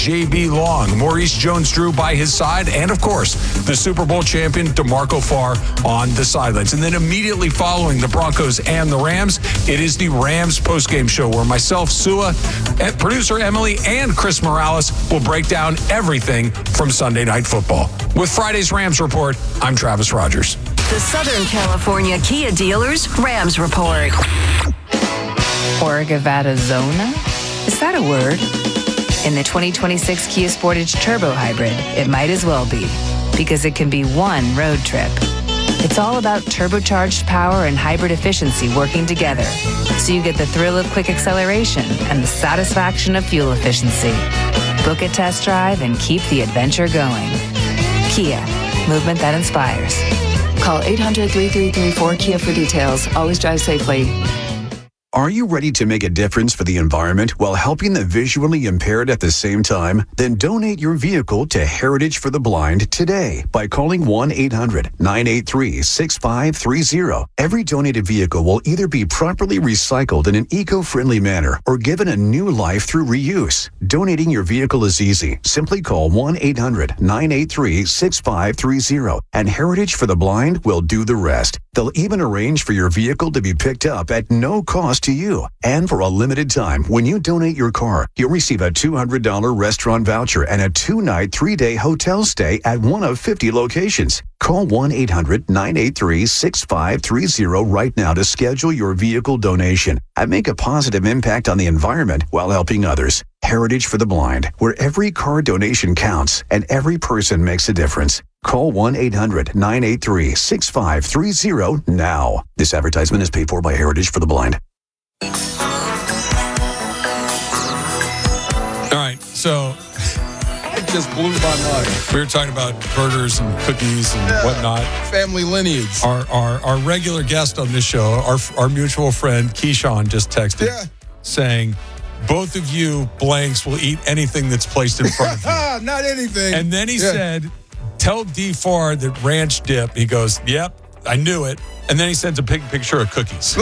J.B. Long, Maurice Jones-Drew by his side, and, of course, the Super Bowl champion DeMarco Farr on the sidelines. And then immediately following the Broncos and the Rams, it is the Rams postgame show where myself, Sua, producer Emily, and Chris Morales will break down everything from Sunday Night Football. With Friday's Rams Report, I'm Travis Rogers. The Southern California Kia Dealers Rams Report. Orgavatazona? Is that a word? In the 2026 Kia Sportage Turbo Hybrid, it might as well be, because it can be one road trip. It's all about turbocharged power and hybrid efficiency working together, so you get the thrill of quick acceleration and the satisfaction of fuel efficiency. Book a test drive and keep the adventure going. Kia, movement that inspires. Call 800-3334-KIA for details. Always drive safely. Are you ready to make a difference for the environment while helping the visually impaired at the same time? Then donate your vehicle to Heritage for the Blind today by calling 1-800-983-6530. Every donated vehicle will either be properly recycled in an eco-friendly manner or given a new life through reuse. Donating your vehicle is easy. Simply call 1-800-983-6530 and Heritage for the Blind will do the rest. They'll even arrange for your vehicle to be picked up at no cost to you. And for a limited time, when you donate your car, you'll receive a $200 restaurant voucher and a 2-night, 3-day hotel stay at one of 50 locations. Call 1-800-983-6530 right now to schedule your vehicle donation and make a positive impact on the environment while helping others. Heritage for the Blind, where every car donation counts and every person makes a difference. Call 1-800-983-6530 now. This advertisement is paid for by Heritage for the Blind. All right, so it just blew my mind. we were talking about burgers and cookies and whatnot. Family lineage. Our regular guest on this show, our mutual friend Keyshawn, just texted saying, both of you blanks will eat anything that's placed in front of you. Not anything. And then he said, tell D. Farr that ranch dip. He goes, yep, I knew it. And then he sends a picture of cookies.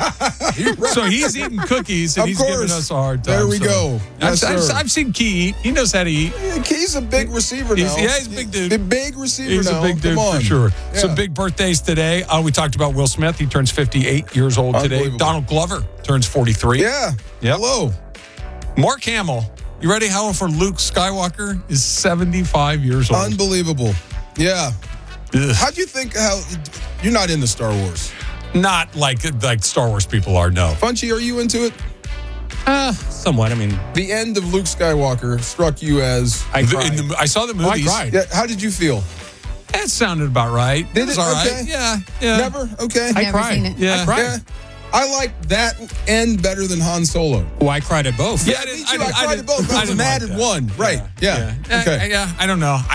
So he's eating cookies, and he's giving us a hard time. There we go. I've seen Key eat. He knows how to eat. Key's a big receiver now. He's a big dude. The big receiver he's now. He's a big dude for sure. Some big birthdays today. We talked about Will Smith. He turns 58 years old today. Donald Glover turns 43. Yeah. Yep. Hello. Mark Hamill. You ready? How for Luke Skywalker is 75 years old. Unbelievable. Yeah. How'd you think you're not into Star Wars? Not like Star Wars people are, no. Funchy, are you into it? Somewhat. I mean, the end of Luke Skywalker struck you as I saw the movies. I cried. Yeah, how did you feel? It sounded about right. Did it? All okay. Right. Yeah. Never? Okay. I cried. Yeah. I cried. Yeah. I like that end better than Han Solo. Well, I cried at both. Yeah, me too. I cried at both. I was mad at one. Right. Yeah. Okay. Yeah. I don't know.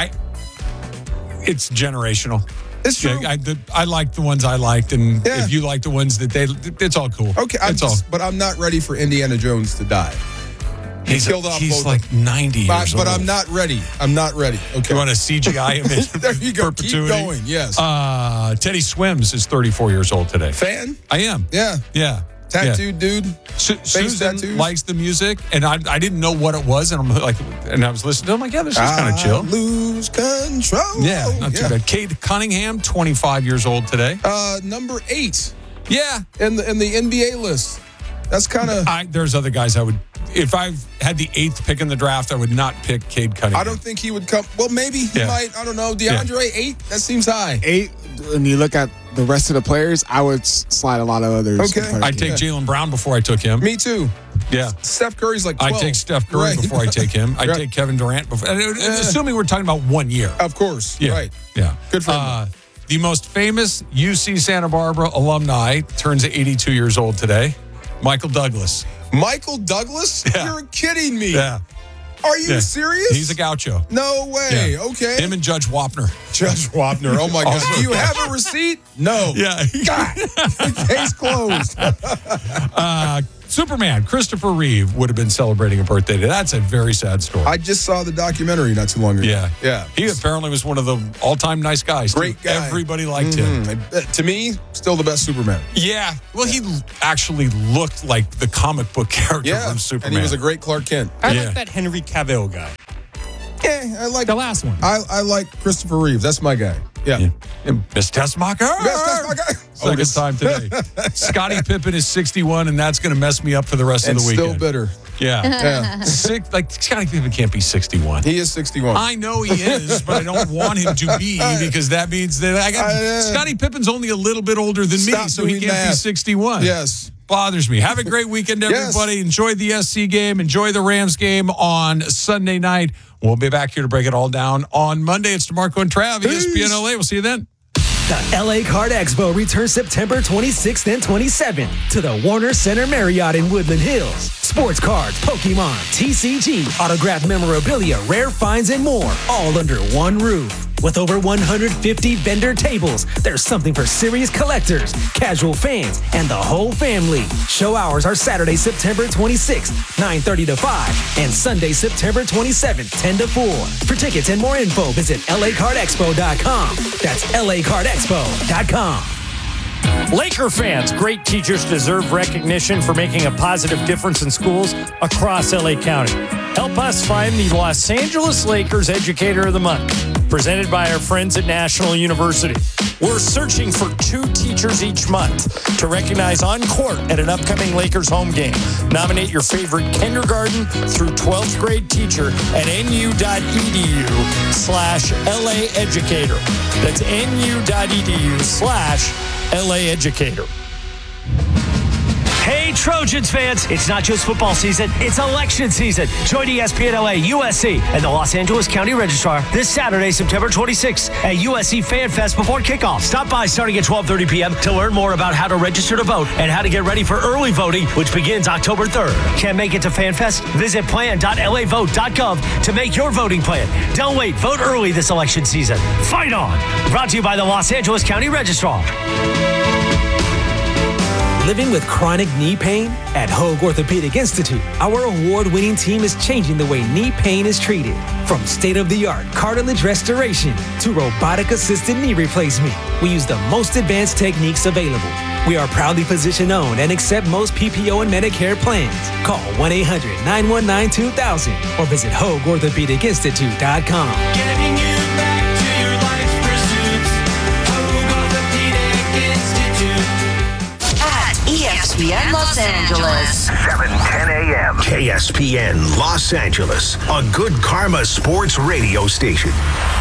It's generational. It's true. I like the ones I liked, and if you like the ones that it's all cool. Okay, but I'm not ready for Indiana Jones to die. He's like 90 years old. But I'm not ready. I'm not ready. Okay. You want to CGI him in there you go. perpetuity? Keep going, yes. Teddy Swims is 34 years old today. Fan? I am. Yeah. Tattooed dude. Susan likes the music, and I didn't know what it was, and I was listening to it. I'm like, yeah, this is kind of chill. Lose control. Yeah, not too bad. Cade Cunningham, 25 years old today. Number 8. Yeah, in the NBA list. That's kind of. There's other guys I would. If I had the 8th pick in the draft, I would not pick Cade Cunningham. I don't think he would come. Well, maybe he might. I don't know. DeAndre 8. That seems high. 8. When you look at the rest of the players, I would slide a lot of others. Okay. I'd take Jaylen Brown before I took him. Me too. Yeah. Steph Curry's like 12. I'd take Steph Curry before I take him. I'd take Kevin Durant before. Assuming we're talking about 1 year. Of course. Yeah. Right. Yeah. Good for him. The most famous UC Santa Barbara alumni turns 82 years old today. Michael Douglas. Michael Douglas? Yeah. You're kidding me. Yeah. Are you serious? He's a gaucho. No way. Yeah. Okay. Him and Judge Wapner. Judge Wapner. Oh, my God. Do you have a receipt? No. Yeah. God. Case closed. Superman, Christopher Reeve, would have been celebrating a birthday today. That's a very sad story. I just saw the documentary not too long ago. Yeah. He apparently was one of the all-time nice guys. Great guy. Everybody liked him. To me, still the best Superman. Yeah. Well, he actually looked like the comic book character from Superman. And he was a great Clark Kent. I like that Henry Cavill guy. Yeah, I like The last one. I like Christopher Reeves. That's my guy. Yeah. And Miss Tessmacher. Second time today. Scottie Pippen is 61, and that's going to mess me up for the rest And of the weekend. still bitter. Yeah. Scottie Pippen can't be 61. He is 61. I know he is, but I don't want him to be because that means that Scottie Pippen's only a little bit older than me, so he can't be 61. Yes. Bothers me. Have a great weekend, everybody. Yes. Enjoy the SC game. Enjoy the Rams game on Sunday night. We'll be back here to break it all down on Monday. It's DeMarco and Trav, ESPN LA. We'll see you then. The LA Card Expo returns September 26th and 27th to the Warner Center Marriott in Woodland Hills. Sports cards, Pokemon, TCG, autographed memorabilia, rare finds, and more, all under one roof. With over 150 vendor tables, there's something for serious collectors, casual fans, and the whole family. Show hours are Saturday, September 26th, 9:30 to 5, and Sunday, September 27th, 10 to 4. For tickets and more info, visit lacardexpo.com. That's lacardexpo.com. Laker fans, great teachers deserve recognition for making a positive difference in schools across LA County. Help us find the Los Angeles Lakers Educator of the Month, presented by our friends at National University. We're searching for 2 teachers each month to recognize on court at an upcoming Lakers home game. Nominate your favorite kindergarten through 12th grade teacher at nu.edu/LA Educator. That's nu.edu/LA Educator. Hey, Trojans fans, it's not just football season, it's election season. Join ESPN LA, USC, and the Los Angeles County Registrar this Saturday, September 26th at USC Fan Fest before kickoff. Stop by starting at 12:30 p.m. to learn more about how to register to vote and how to get ready for early voting, which begins October 3rd. Can't make it to Fan Fest? Visit plan.lavote.gov to make your voting plan. Don't wait, vote early this election season. Fight on! Brought to you by the Los Angeles County Registrar. Living with chronic knee pain? At Hoag Orthopedic Institute, our award-winning team is changing the way knee pain is treated. From state-of-the-art cartilage restoration to robotic-assisted knee replacement, we use the most advanced techniques available. We are proudly physician-owned and accept most PPO and Medicare plans. Call 1-800-919-2000 or visit HoagOrthopedicInstitute.com. Getting you back to your life's pursuits. Hoag Orthopedic Institute. ESPN Los Angeles. 7:10 a.m. KSPN Los Angeles, a Good Karma Sports radio station.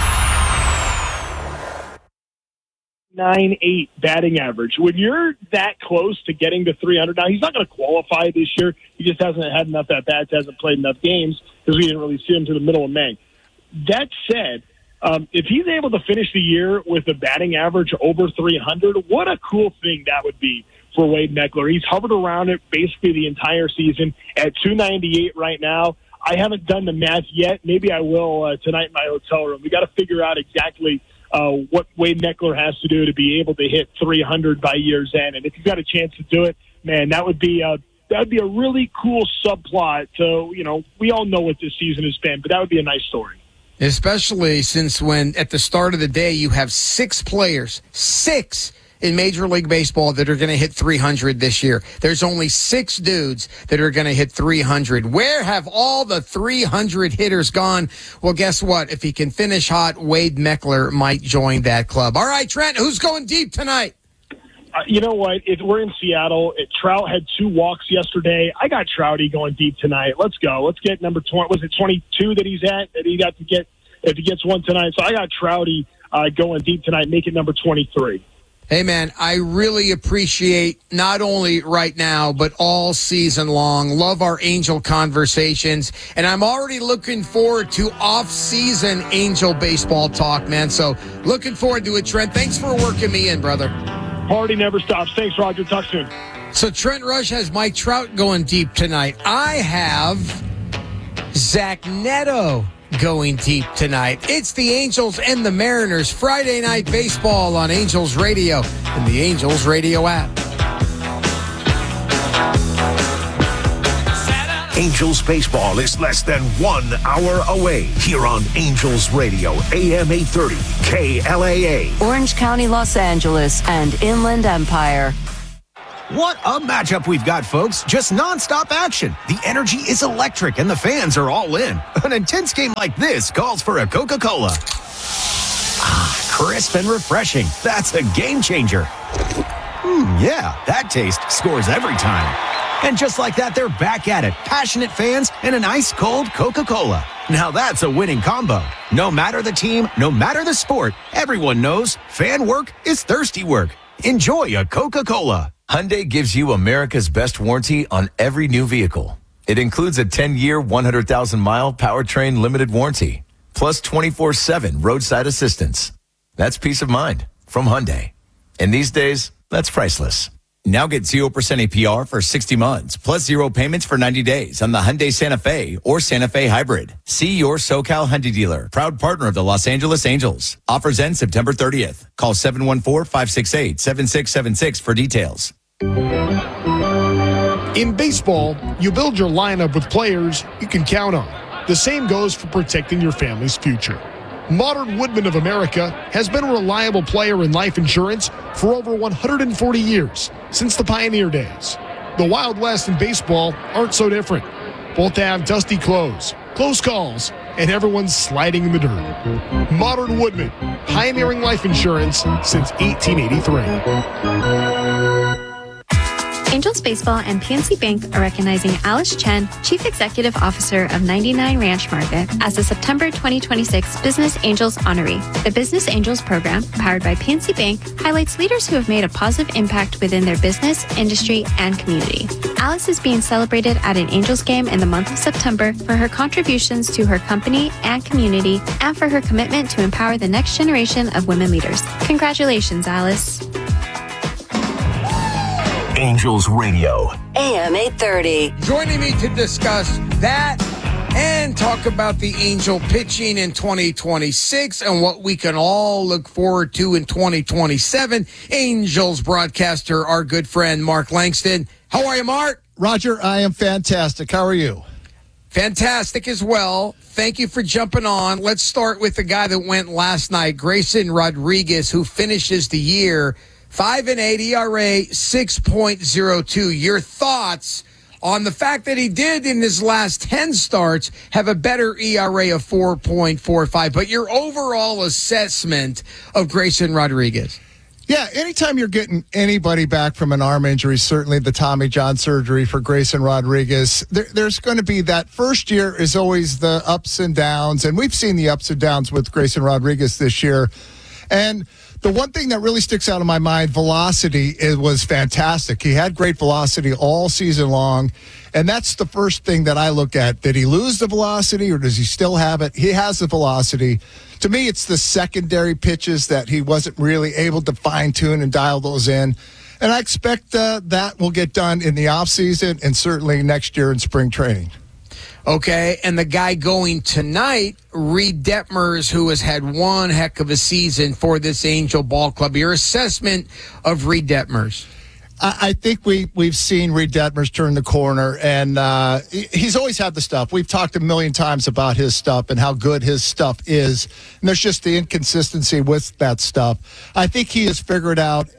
9.8 batting average. When you're that close to getting to 300, now he's not going to qualify this year. He just hasn't had enough at-bats, hasn't played enough games because we didn't really see him to the middle of May. That said, if he's able to finish the year with a batting average over 300, what a cool thing that would be for Wade Meckler. He's hovered around it basically the entire season at 298 right now. I haven't done the math yet. Maybe I will tonight in my hotel room. We got to figure out exactly what Wade Meckler has to do to be able to hit 300 by year's end. And if you've got a chance to do it, man, that would be a really cool subplot. So, we all know what this season has been, but that would be a nice story. Especially since when at the start of the day you have 6 players, 6 in Major League Baseball that are going to hit 300 this year. There's only 6 dudes that are going to hit 300. Where have all the 300 hitters gone? Well, guess what? If he can finish hot, Wade Meckler might join that club. All right, Trent, who's going deep tonight? You know what? We're in Seattle. Trout had 2 walks yesterday. I got Trouty going deep tonight. Let's go. Let's get number 20. Was it 22 that he's at that he got to get if he gets one tonight? So I got Trouty going deep tonight. Make it number 23. Hey, man, I really appreciate not only right now, but all season long. Love our Angel conversations. And I'm already looking forward to off-season Angel baseball talk, man. So looking forward to it, Trent. Thanks for working me in, brother. Party never stops. Thanks, Roger. Talk soon. So Trent Rush has Mike Trout going deep tonight. I have Zach Neto going deep tonight. It's the Angels and the Mariners Friday Night Baseball on Angels Radio and the Angels Radio app. Angels baseball is less than 1 hour away here on Angels Radio, AM 830, KLAA. Orange County, Los Angeles, and Inland Empire. What a matchup we've got, folks. Just nonstop action. The energy is electric and the fans are all in. An intense game like this calls for a Coca-Cola. Ah, crisp and refreshing. That's a game changer. Yeah, that taste scores every time. And just like that, they're back at it. Passionate fans and an ice-cold Coca-Cola. Now that's a winning combo. No matter the team, no matter the sport, everyone knows fan work is thirsty work. Enjoy a Coca-Cola. Hyundai gives you America's best warranty on every new vehicle. It includes a 10-year, 100,000-mile powertrain limited warranty, plus 24/7 roadside assistance. That's peace of mind from Hyundai. And these days, that's priceless. Now get 0% APR for 60 months, plus 0 payments for 90 days on the Hyundai Santa Fe or Santa Fe Hybrid. See your SoCal Hyundai dealer, proud partner of the Los Angeles Angels. Offers end September 30th. Call 714-568-7676 for details. In baseball, you build your lineup with players you can count on. The same goes for protecting your family's future. Modern Woodmen of America has been a reliable player in life insurance for over 140 years, since the pioneer days. The Wild West and baseball aren't so different. Both have dusty clothes, close calls, and everyone's sliding in the dirt. Modern Woodmen, pioneering life insurance since 1883. Angels Baseball and PNC Bank are recognizing Alice Chen, Chief Executive Officer of 99 Ranch Market, as the September 2026 Business Angels honoree. The Business Angels program, powered by PNC Bank, highlights leaders who have made a positive impact within their business, industry, and community. Alice is being celebrated at an Angels game in the month of September for her contributions to her company and community, and for her commitment to empower the next generation of women leaders. Congratulations, Alice. Angels Radio. AM 830. Joining me to discuss that and talk about the Angel pitching in 2026 and what we can all look forward to in 2027, Angels broadcaster, our good friend Mark Langston. How are you, Mark? Roger, I am fantastic. How are you? Fantastic as well. Thank you for jumping on. Let's start with the guy that went last night, Grayson Rodriguez, who finishes the year 5-8 ERA, 6.02. Your thoughts on the fact that he did in his last 10 starts have a better ERA of 4.45, but your overall assessment of Grayson Rodriguez? Yeah, anytime you're getting anybody back from an arm injury, certainly the Tommy John surgery for Grayson Rodriguez, there's going to be that first year is always the ups and downs, and we've seen the ups and downs with Grayson Rodriguez this year. And the one thing that really sticks out in my mind, velocity, it was fantastic. He had great velocity all season long, and that's the first thing that I look at. Did he lose the velocity, or does he still have it? He has the velocity. To me, it's the secondary pitches that he wasn't really able to fine-tune and dial those in. And I expect that will get done in the offseason and certainly next year in spring training. Okay, and the guy going tonight, Reed Detmers, who has had one heck of a season for this Angel Ball Club. Your assessment of Reed Detmers? I think we've seen Reed Detmers turn the corner, and he's always had the stuff. We've talked a million times about his stuff and how good his stuff is, and there's just the inconsistency with that stuff. I think he has figured out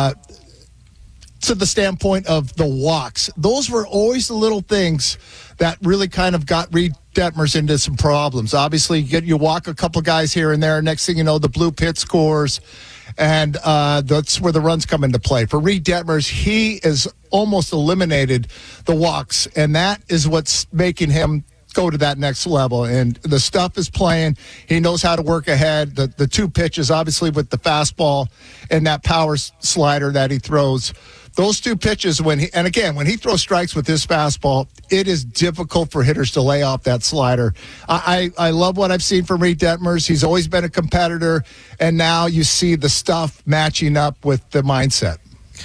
to the standpoint of the walks. Those were always the little things that really kind of got Reed Detmers into some problems. Obviously, you walk a couple guys here and there. Next thing you know, the blue pit scores, and that's where the runs come into play. For Reed Detmers, he has almost eliminated the walks, and that is what's making him go to that next level. And the stuff is playing. He knows how to work ahead. The two pitches, obviously, with the fastball and that power slider that he throws. Those two pitches, when he throws strikes with his fastball, it is difficult for hitters to lay off that slider. I love what I've seen from Reed Detmers. He's always been a competitor, and now you see the stuff matching up with the mindset.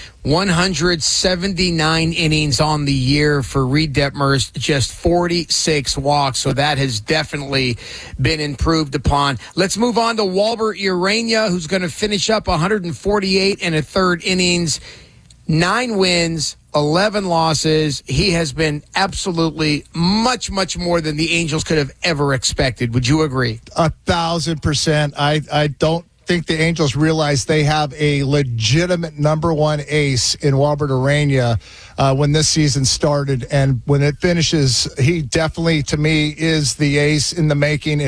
179 innings on the year for Reed Detmers, just 46 walks, so that has definitely been improved upon. Let's move on to Walbert Urania, who's going to finish up 148 and a third innings. 9 wins, 11 losses. He has been absolutely much, much more than the Angels could have ever expected. Would you agree? 1,000%. I don't think the Angels realize they have a legitimate number one ace in Robert Urania when this season started. And when it finishes, he definitely, to me, is the ace in the making.